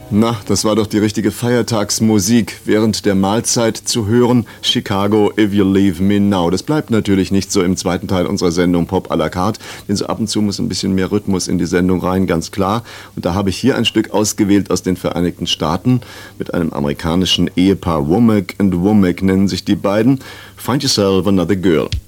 Na, das war doch die richtige Feiertagsmusik. Während der Mahlzeit zu hören, Chicago, If You Leave Me Now. Das bleibt natürlich nicht so im zweiten Teil unserer Sendung Pop à la carte, denn so ab und zu muss ein bisschen mehr Rhythmus in die Sendung rein, ganz klar. Und da habe ich hier ein Stück ausgewählt aus den Vereinigten Staaten mit einem amerikanischen Ehepaar. Womack and Womack nennen sich die beiden. Find Yourself Another Girl.